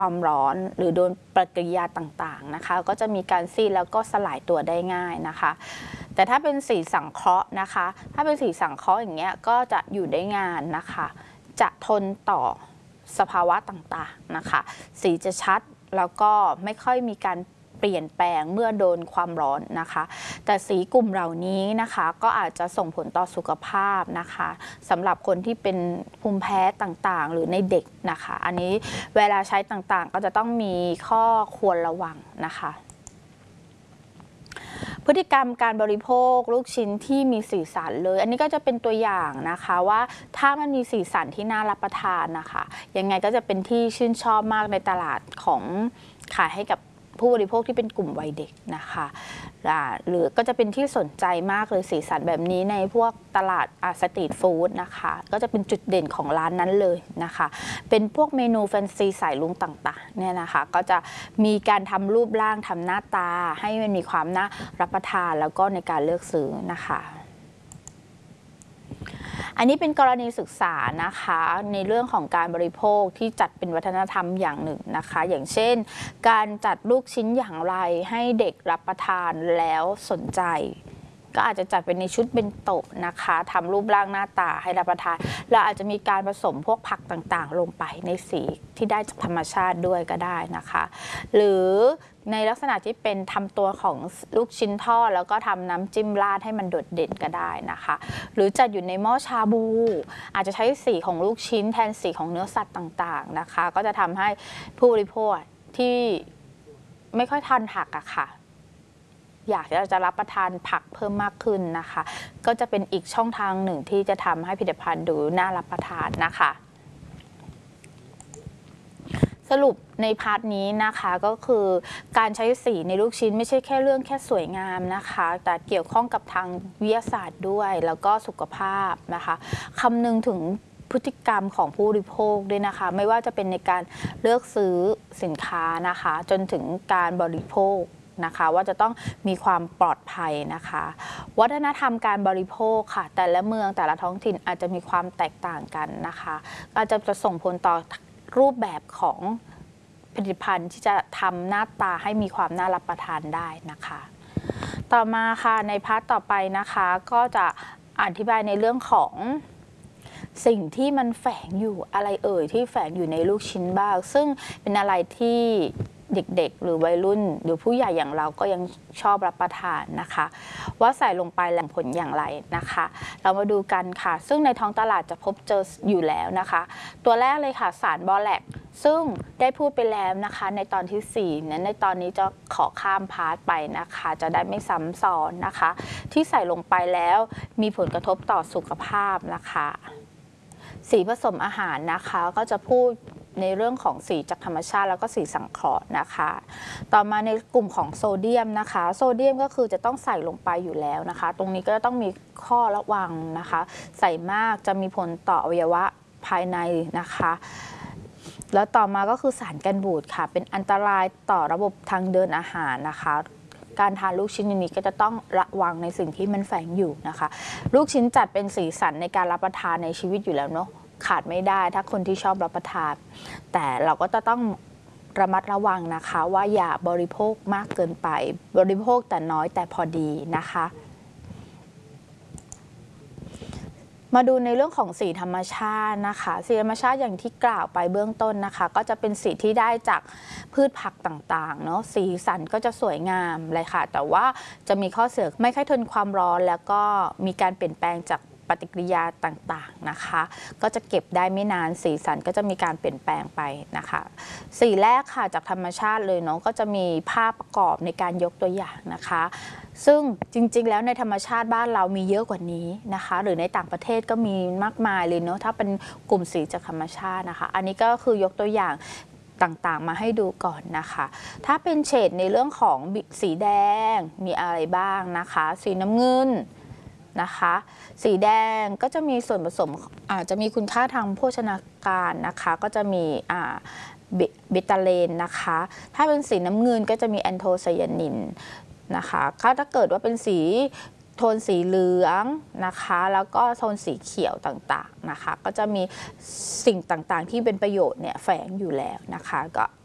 ความร้อนหรือโดนปฏิกิริยาต่างๆนะคะก็จะมีการซีดแล้วก็สลายตัวได้ง่ายนะคะแต่ถ้าเป็นสีสังเคราะห์นะคะถ้าเป็นสีสังเคราะห์อย่างเงี้ยก็จะอยู่ได้งานนะคะจะทนต่อสภาวะต่างๆนะคะสีจะชัดแล้วก็ไม่ค่อยมีการเปลี่ยนแปลงเมื่อโดนความร้อนนะคะแต่สีกลุ่มเหล่านี้นะคะก็อาจจะส่งผลต่อสุขภาพนะคะสำหรับคนที่เป็นภูมิแพ้ต่างๆหรือในเด็กนะคะอันนี้เวลาใช้ต่างๆก็จะต้องมีข้อควรระวังนะคะพฤติกรรมการบริโภคลูกชิ้นที่มีสีสันเลยอันนี้ก็จะเป็นตัวอย่างนะคะว่าถ้ามันมีสีสันที่น่ารับประทานนะคะยังไงก็จะเป็นที่ชื่นชอบมากในตลาดของขายให้กับผู้บริโภคที่เป็นกลุ่มวัยเด็กนะคะหรือก็จะเป็นที่สนใจมากเลยสีสันแบบนี้ในพวกตลาดสตรีทฟู้ดนะคะก็จะเป็นจุดเด่นของร้านนั้นเลยนะคะเป็นพวกเมนูแฟนซีสายลุงต่างๆเนี่ยนะคะก็จะมีการทำรูปร่างทำหน้าตาให้มันมีความน่ารับประทานแล้วก็ในการเลือกซื้อนะคะอันนี้เป็นกรณีศึกษานะคะในเรื่องของการบริโภคที่จัดเป็นวัฒนธรรมอย่างหนึ่งนะคะอย่างเช่นการจัดลูกชิ้นอย่างไรให้เด็กรับประทานแล้วสนใจก็อาจจะจัดเป็นในชุดเบนโตะนะคะทำรูปร่างหน้าตาให้รับประทานแล้วอาจจะมีการผสมพวกผักต่างๆลงไปในสีที่ได้จากธรรมชาติด้วยก็ได้นะคะหรือในลักษณะที่เป็นทำตัวของลูกชิ้นทอดแล้วก็ทำน้ำจิ้มราดให้มันโดดเด่นก็ได้นะคะหรือจัดอยู่ในหม้อชาบูอาจจะใช้สีของลูกชิ้นแทนสีของเนื้อสัตว์ต่างๆนะคะก็จะทำให้ผู้บริโภคที่ไม่ค่อยทานผักอะค่ะอยากจะรับประทานผักเพิ่มมากขึ้นนะคะก็จะเป็นอีกช่องทางหนึ่งที่จะทำให้ผลิตภัณฑ์ดูน่ารับประทานนะคะสรุปในพาร์ทนี้นะคะก็คือการใช้สีในลูกชิ้นไม่ใช่แค่เรื่องแค่สวยงามนะคะแต่เกี่ยวข้องกับทางวิทยาศาสตร์ด้วยแล้วก็สุขภาพนะคะคำนึงถึงพฤติกรรมของผู้บริโภคด้วยนะคะไม่ว่าจะเป็นในการเลือกซื้อสินค้านะคะจนถึงการบริโภคนะคะว่าจะต้องมีความปลอดภัยนะคะวัฒนธรรมการบริโภคค่ะแต่ละเมืองแต่ละท้องถิ่นอาจจะมีความแตกต่างกันนะคะอาจจะส่งผลต่อรูปแบบของผลิตภัณฑ์ที่จะทำหน้าตาให้มีความน่ารับประทานได้นะคะต่อมาค่ะในพาร์ทต่อไปนะคะก็จะอธิบายในเรื่องของสิ่งที่มันแฝงอยู่อะไรที่แฝงอยู่ในลูกชิ้นบ้างซึ่งเป็นอะไรที่เด็กๆหรือวัยรุ่นหรือผู้ใหญ่อย่างเราก็ยังชอบรับประทานนะคะว่าใส่ลงไปแล้วผลอย่างไรนะคะเรามาดูกันค่ะซึ่งในท้องตลาดจะพบเจออยู่แล้วนะคะตัวแรกเลยค่ะสารบอแลกซึ่งได้พูดไปแล้วนะคะในตอนที่4นั้นในตอนนี้จะขอข้ามพาร์ทไปนะคะจะได้ไม่ซ้ำซ้อนนะคะที่ใส่ลงไปแล้วมีผลกระทบต่อสุขภาพนะคะสีผสมอาหารนะคะก็จะพูดในเรื่องของสีจากธรรมชาติแล้วก็สีสังเคราะห์นะคะต่อมาในกลุ่มของโซเดียมนะคะโซเดียมก็คือจะต้องใส่ลงไปอยู่แล้วนะคะตรงนี้ก็ต้องมีข้อระวังนะคะใส่มากจะมีผลต่ออวัยวะภายในนะคะแล้วต่อมาก็คือสารกันบูดค่ะเป็นอันตรายต่อระบบทางเดินอาหารนะคะการทานลูกชิ้นนี้ก็จะต้องระวังในสิ่งที่มันแฝงอยู่นะคะลูกชิ้นจัดเป็นสีสันในการรับประทานในชีวิตอยู่แล้วเนาะขาดไม่ได้ถ้าคนที่ชอบรับประทานแต่เราก็จะต้องระมัดระวังนะคะว่าอย่าบริโภคมากเกินไปบริโภคแต่น้อยแต่พอดีนะคะมาดูในเรื่องของสีธรรมชาตินะคะสีธรรมชาติอย่างที่กล่าวไปเบื้องต้นนะคะก็จะเป็นสีที่ได้จากพืชผักต่างๆเนาะสีสันก็จะสวยงามเลยค่ะแต่ว่าจะมีข้อเสียไม่ค่อยทนความร้อนแล้วก็มีการเปลี่ยนแปลงจากปฏิกิริยาต่างๆนะคะก็จะเก็บได้ไม่นานสีสันก็จะมีการเปลี่ยนแปลงไปนะคะสีแรกค่ะจากธรรมชาติเลยเนาะก็จะมีภาพประกอบในการยกตัวอย่างนะคะซึ่งจริงๆแล้วในธรรมชาติบ้านเรามีเยอะกว่านี้นะคะหรือในต่างประเทศก็มีมากมายเลยเนาะถ้าเป็นกลุ่มสีจากธรรมชาตินะคะอันนี้ก็คือยกตัวอย่างต่างๆมาให้ดูก่อนนะคะถ้าเป็นเฉดในเรื่องของสีแดงมีอะไรบ้างนะคะสีน้ำเงินนะคะสีแดงก็จะมีส่วนผสมอาจจะมีคุณค่าทางโภชนาการนะคะก็จะมีเบตาเลนนะคะถ้าเป็นสีน้ำเงินก็จะมีแอนโทไซยานินนะคะถ้าเกิดว่าเป็นสีโทนสีเหลืองนะคะแล้วก็โทนสีเขียวต่างๆนะคะก็จะมีสิ่งต่างๆที่เป็นประโยชน์เนี่ยแฝงอยู่แล้วนะคะก็